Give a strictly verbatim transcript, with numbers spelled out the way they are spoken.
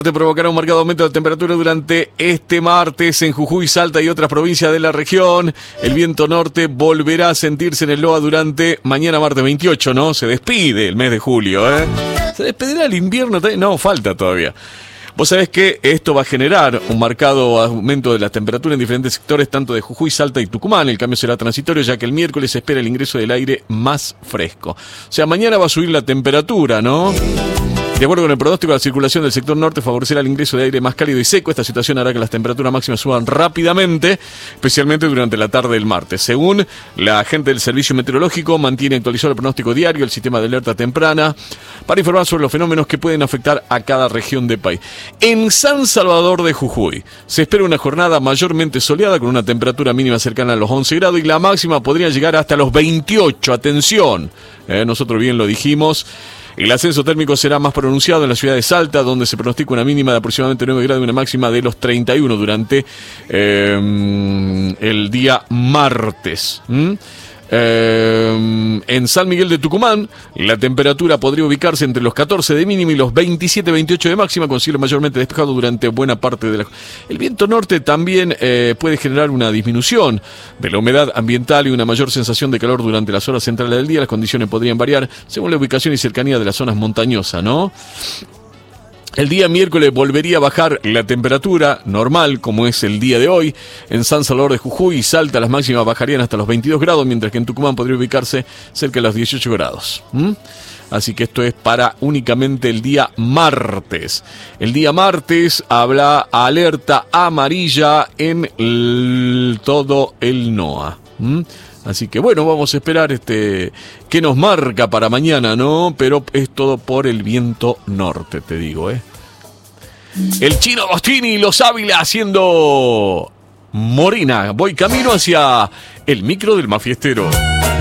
Te provocará un marcado aumento de temperatura durante este martes en Jujuy, Salta y otras provincias de la región. El viento norte volverá a sentirse en el L O A durante mañana martes veintiocho, ¿no? Se despide el mes de julio, ¿eh? ¿Se despedirá el invierno? No, falta todavía. Vos sabés que esto va a generar un marcado aumento de la temperatura en diferentes sectores, tanto de Jujuy, Salta y Tucumán. El cambio será transitorio, ya que el miércoles se espera el ingreso del aire más fresco. O sea, mañana va a subir la temperatura, ¿no? De acuerdo con el pronóstico, la circulación del sector norte favorecerá el ingreso de aire más cálido y seco. Esta situación hará que las temperaturas máximas suban rápidamente, especialmente durante la tarde del martes. Según la gente del Servicio Meteorológico, mantiene actualizado el pronóstico diario, el sistema de alerta temprana, para informar sobre los fenómenos que pueden afectar a cada región del país. En San Salvador de Jujuy se espera una jornada mayormente soleada, con una temperatura mínima cercana a los once grados y la máxima podría llegar hasta los veintiocho. Atención, eh, nosotros bien lo dijimos. El ascenso térmico será más pronunciado en la ciudad de Salta, donde se pronostica una mínima de aproximadamente nueve grados y una máxima de los treinta y uno durante eh, el día martes. ¿Mm? Eh, en San Miguel de Tucumán, la temperatura podría ubicarse entre los catorce de mínima y los veintisiete veintiocho de máxima, con cielo mayormente despejado durante buena parte de la... El viento norte también eh, puede generar una disminución de la humedad ambiental y una mayor sensación de calor durante las horas centrales del día. Las condiciones podrían variar según la ubicación y cercanía de las zonas montañosas, ¿no? El día miércoles volvería a bajar la temperatura normal, como es el día de hoy. En San Salvador de Jujuy y Salta las máximas bajarían hasta los veintidós grados, mientras que en Tucumán podría ubicarse cerca de los dieciocho grados. ¿Mm? Así que esto es para únicamente el día martes. El día martes habla alerta amarilla en el, todo el NOA. ¿Mm? Así que bueno, vamos a esperar este qué nos marca para mañana, ¿no? Pero es todo por el viento norte, te digo, ¿eh? El Chino Agostini y los Ávila haciendo Morena. Voy camino hacia el micro del más fiestero.